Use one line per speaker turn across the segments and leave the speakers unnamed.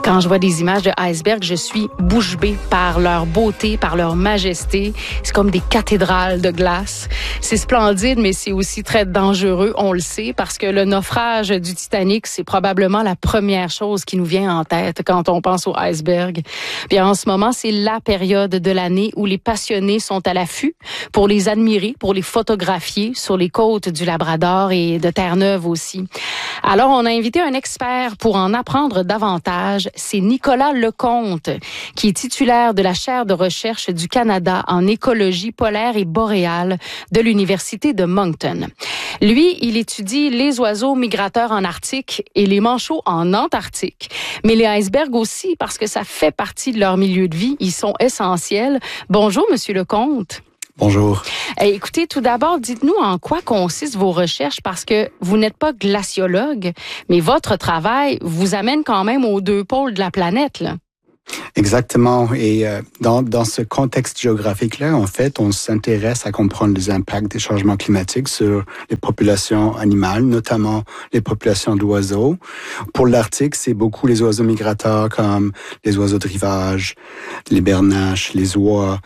Quand je vois des images de icebergs, je suis bouche bée par leur beauté, par leur majesté. C'est comme des cathédrales de glace. C'est splendide, mais c'est aussi très dangereux, on le sait, parce que le naufrage du Titanic, c'est probablement la première chose qui nous vient en tête quand on pense aux icebergs. Bien, en ce moment, c'est la période de l'année où les passionnés sont à l'affût pour les admirer, pour les photographier sur les côtes du Labrador et de Terre-Neuve aussi. Alors, on a invité un expert pour en apprendre davantage. C'est Nicolas Lecomte, qui est titulaire de la chaire de recherche du Canada en écologie polaire et boréale de l'Université de Moncton. Lui, il étudie les oiseaux migrateurs en Arctique et les manchots en Antarctique. Mais les icebergs aussi, parce que ça fait partie de leur milieu de vie. Ils sont essentiels. Bonjour, Monsieur Lecomte.
Bonjour.
Écoutez, tout d'abord, dites-nous en quoi consistent vos recherches, parce que vous n'êtes pas glaciologue, mais votre travail vous amène quand même aux deux pôles de la planète, là.
Exactement. Et dans ce contexte géographique-là, en fait, on s'intéresse à comprendre les impacts des changements climatiques sur les populations animales, notamment les populations d'oiseaux. Pour l'Arctique, c'est beaucoup les oiseaux migrateurs comme les oiseaux de rivage, les bernaches, les oies,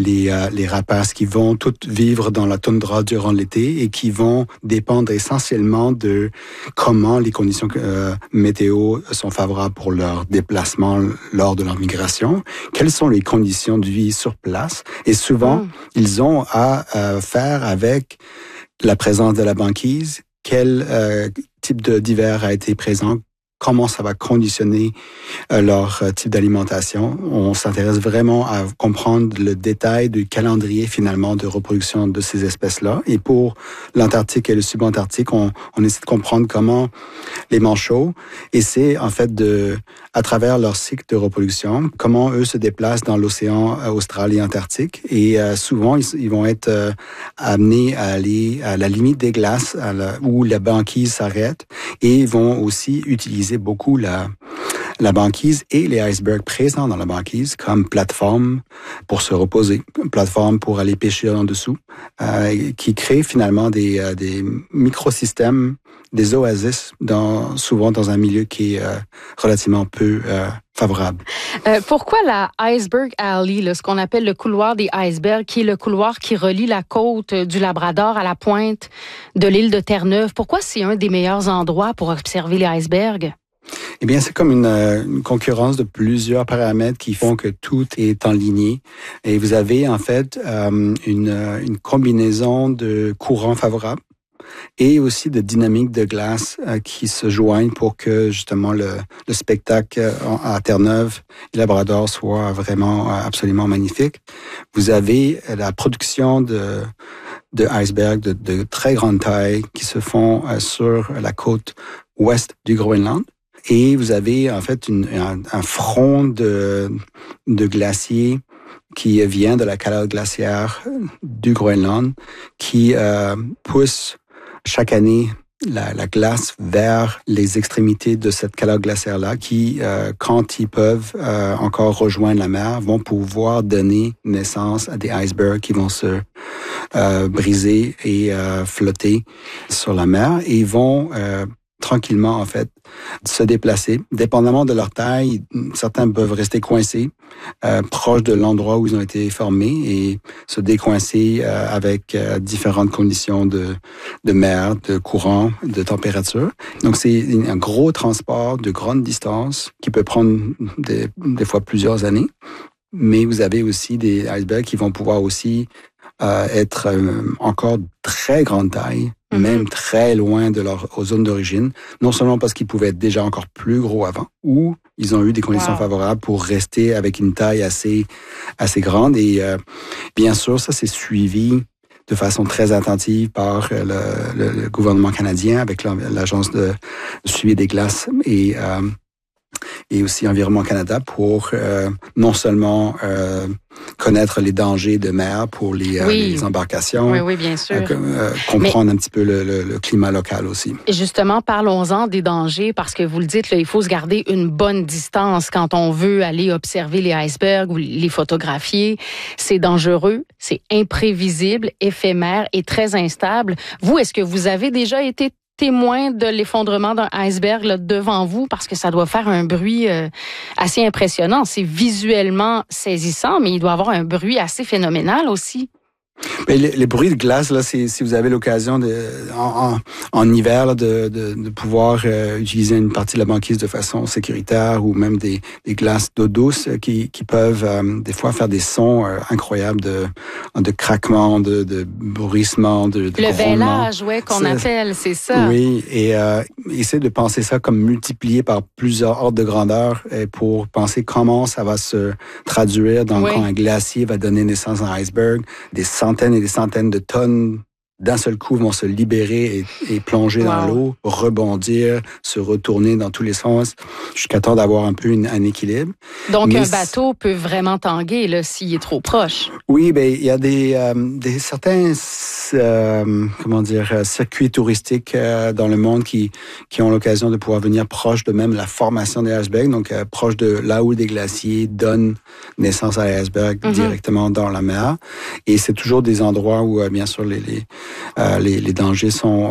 les rapaces qui vont toutes vivre dans la toundra durant l'été et qui vont dépendre essentiellement de comment les conditions météo sont favorables pour leur déplacement lors de leur migration, quelles sont les conditions de vie sur place. Et souvent, ils ont à faire avec la présence de la banquise, quel type d'hiver a été présent, comment ça va conditionner leur type d'alimentation. On s'intéresse vraiment à comprendre le détail du calendrier finalement de reproduction de ces espèces-là. Et pour l'Antarctique et le subantarctique, on essaie de comprendre comment les manchots essaient en fait à travers leur cycle de reproduction, comment eux se déplacent dans l'océan austral et antarctique. Et souvent, ils vont être amenés à aller à la limite des glaces où la banquise s'arrête, et ils vont aussi utiliser beaucoup la banquise et les icebergs présents dans la banquise comme plateforme pour se reposer, plateforme pour aller pêcher en dessous, qui crée finalement des microsystèmes, des oasis, souvent dans un milieu qui est relativement peu favorable.
Pourquoi la Iceberg Alley, là, ce qu'on appelle le couloir des icebergs, qui est le couloir qui relie la côte du Labrador à la pointe de l'île de Terre-Neuve, pourquoi c'est un des meilleurs endroits pour observer les icebergs?
Eh bien, c'est comme une concurrence de plusieurs paramètres qui font que tout est enligné. Et vous avez en fait une combinaison de courants favorables et aussi de dynamiques de glace qui se joignent pour que justement le spectacle à Terre-Neuve et Labrador soit vraiment absolument magnifique. Vous avez la production de icebergs de très grande taille qui se font sur la côte ouest du Groenland. Et vous avez en fait un front de glaciers qui vient de la calotte glaciaire du Groenland qui pousse chaque année la glace vers les extrémités de cette calotte glaciaire-là qui, quand ils peuvent encore rejoindre la mer, vont pouvoir donner naissance à des icebergs qui vont se briser et flotter sur la mer, et ils vont tranquillement, en fait, se déplacer. Dépendamment de leur taille, certains peuvent rester coincés proches de l'endroit où ils ont été formés et se décoincer avec différentes conditions de mer, de courant, de température. Donc, c'est un gros transport de grande distance qui peut prendre des fois plusieurs années. Mais vous avez aussi des icebergs qui vont pouvoir aussi être encore de très grande taille, même très loin de leur zone d'origine, non seulement parce qu'ils pouvaient être déjà encore plus gros avant, ou ils ont eu des conditions favorables pour rester avec une taille assez grande. Et bien sûr, ça c'est suivi de façon très attentive par le gouvernement canadien avec l'agence de suivi des glaces et aussi Environnement Canada pour non seulement connaître les dangers de mer pour les embarcations,
oui, bien sûr.
comprendre un petit peu le climat local aussi.
Et justement, parlons-en des dangers, parce que vous le dites, là, il faut se garder une bonne distance quand on veut aller observer les icebergs ou les photographier. C'est dangereux, c'est imprévisible, éphémère et très instable. Vous, est-ce que vous avez déjà été témoin de l'effondrement d'un iceberg là, devant vous, parce que ça doit faire un bruit assez impressionnant. C'est visuellement saisissant, mais il doit avoir un bruit assez phénoménal aussi.
Mais les bruits de glace, là, si vous avez l'occasion en hiver là, de pouvoir utiliser une partie de la banquise de façon sécuritaire, ou même des glaces d'eau douce qui peuvent des fois faire des sons incroyables de craquements, de bruissements, de
le vêlage, ouais, qu'on appelle, c'est ça.
Oui, et essayer de penser ça comme multiplié par plusieurs ordres de grandeur pour penser comment ça va se traduire quand un glacier va donner naissance à un iceberg. Des centaines et des centaines de tonnes d'un seul coup vont se libérer et plonger dans l'eau, rebondir, se retourner dans tous les sens, jusqu'à temps d'avoir un peu un équilibre.
Donc, un bateau peut vraiment tanguer là, s'il est trop proche.
Oui, ben il y a certains circuits touristiques dans le monde qui ont l'occasion de pouvoir venir proche de même la formation des icebergs, donc proche de là où des glaciers donnent naissance à l'iceberg directement dans la mer. Et c'est toujours des endroits où, bien sûr, les dangers sont